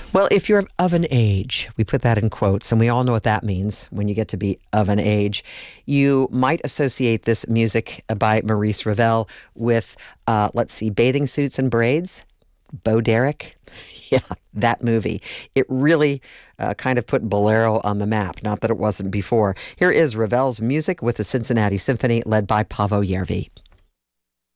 Well, if you're of an age, we put that in quotes, and we all know what that means when you get to be of an age. You might associate this music by Maurice Ravel with, let's see, Bathing Suits and Braids, Bo Derek. Yeah, that movie. It really kind of put Bolero on the map, not that it wasn't before. Here is Ravel's music with the Cincinnati Symphony, led by Paavo Järvi.